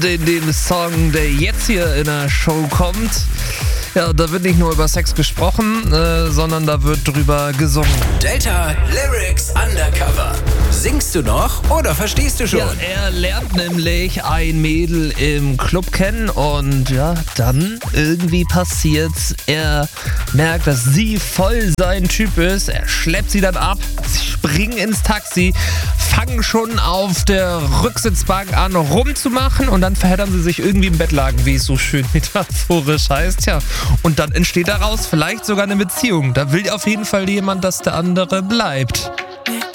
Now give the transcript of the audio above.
in dem Song, der jetzt hier in der Show kommt. Ja, da wird nicht nur über Sex gesprochen, sondern da wird drüber gesungen. Delta Lyrics Undercover. Singst du noch oder verstehst du schon? Ja, er lernt nämlich ein Mädel im Club kennen und ja, dann irgendwie passiert's. Er merkt, dass sie voll sein Typ ist. Er schleppt sie dann ab, sie springen ins Taxi, fangen schon auf der Rücksitzbank an rumzumachen und dann verheddern sie sich irgendwie im Bettlaken, wie es so schön metaphorisch heißt. Ja, und dann entsteht daraus vielleicht sogar eine Beziehung. Da will auf jeden Fall jemand, dass der andere bleibt.